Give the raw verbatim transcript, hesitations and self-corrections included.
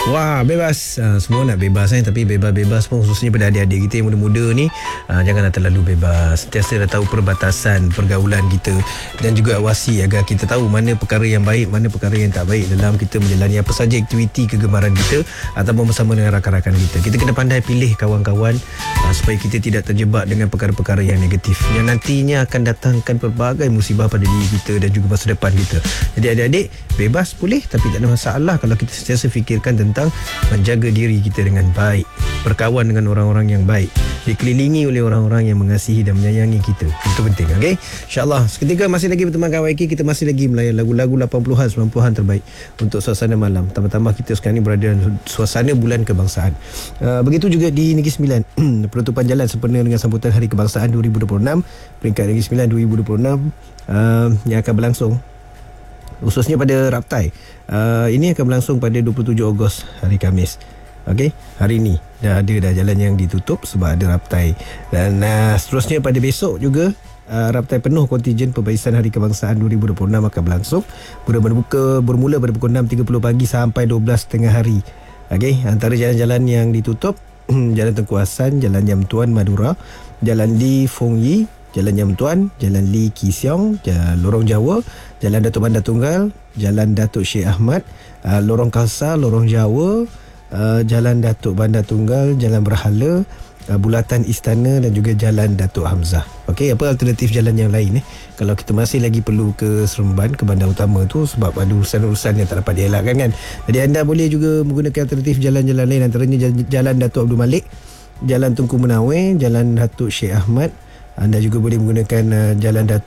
Wah, bebas. Uh, semua nak bebas eh, tapi bebas-bebas pun khususnya pada adik-adik kita yang muda-muda ni, uh, janganlah terlalu bebas. Sentiasa dah tahu perbatasan pergaulan kita dan juga awasi agar kita tahu mana perkara yang baik, mana perkara yang tak baik dalam kita menjalani apa saja aktiviti kegemaran kita ataupun bersama dengan rakan-rakan kita. Kita kena pandai pilih kawan-kawan uh, supaya kita tidak terjebak dengan perkara-perkara yang negatif yang nantinya akan datangkan pelbagai musibah pada diri kita dan juga masa depan kita. Jadi adik-adik, bebas boleh tapi tak ada masalah kalau kita sentiasa fikirkan tentang tentang menjaga diri kita dengan baik, berkawan dengan orang-orang yang baik, dikelilingi oleh orang-orang yang mengasihi dan menyayangi kita. Itu penting, okey? InsyaAllah seketika masih lagi berteman kawan Waiki, kita masih lagi melayan lagu-lagu lapan puluhan sembilan puluhan terbaik untuk suasana malam. Tambah-tambah kita sekarang ni berada dalam suasana bulan kebangsaan. Uh, begitu juga di Negeri Sembilan. Penutupan jalan sempena dengan sambutan Hari Kebangsaan dua ribu dua puluh enam, peringkat Negeri Sembilan dua ribu dua puluh enam uh, yang akan berlangsung khususnya pada Raptai. Uh, ini akan berlangsung pada dua puluh tujuh Ogos, hari Khamis. Okey, hari ni dah ada dah jalan yang ditutup sebab ada Raptai. Dan uh, seterusnya pada besok juga uh, Raptai penuh kontijen pembaisan Hari Kebangsaan dua ribu dua puluh enam akan berlangsung. Bermula, bermula pada pukul enam tiga puluh pagi sampai dua belas tengah hari. Okey, antara jalan-jalan yang ditutup Jalan Tengku Hassan, Jalan Yam Tuan Madura, Jalan Li Fong Yi, Jalan Yam Tuan, Jalan Li Ki Siong, Jalan Lorong Jawa, Jalan Datuk Bandar Tunggal, Jalan Datuk Syekh Ahmad, uh, Lorong Khalsa, Lorong Jawa, uh, Jalan Datuk Bandar Tunggal, Jalan Berhala, uh, Bulatan Istana dan juga Jalan Datuk Hamzah. Okey, apa alternatif jalan yang lain eh? Kalau kita masih lagi perlu ke Seremban, ke bandar utama tu sebab ada urusan-urusan yang tak dapat dielakkan kan. Jadi anda boleh juga menggunakan alternatif jalan-jalan lain, antaranya Jalan Datuk Abdul Malik, Jalan Tunku Menawar, Jalan Datuk Syekh Ahmad. Anda juga boleh menggunakan uh, Jalan Datuk